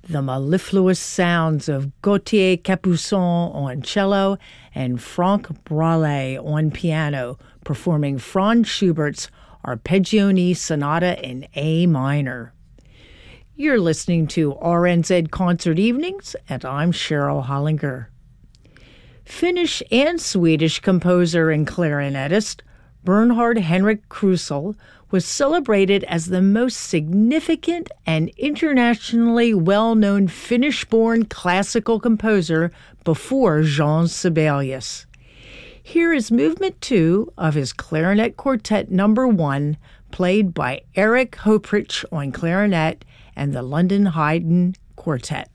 the mellifluous sounds of Gauthier Capuçon on cello and Franck Bralet on piano, performing Franz Schubert's Arpeggione Sonata in A minor. You're listening to RNZ Concert Evenings, and I'm Cheryl Hollinger. Finnish and Swedish composer and clarinetist Bernhard Henrik Krusell was celebrated as the most significant and internationally well-known Finnish-born classical composer before Jean Sibelius. Here is Movement 2 of his Clarinet Quartet No. 1, played by Eric Hoprich on clarinet and the London Haydn Quartet.